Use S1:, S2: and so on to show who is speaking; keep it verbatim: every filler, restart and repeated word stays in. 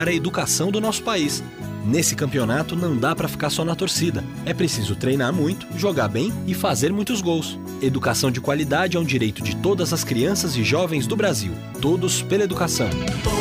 S1: a educação do nosso país. Nesse campeonato não dá para ficar só na torcida. É preciso treinar muito, jogar bem e fazer muitos gols. Educação de qualidade é um direito de todas as crianças e jovens do Brasil. Todos pela educação.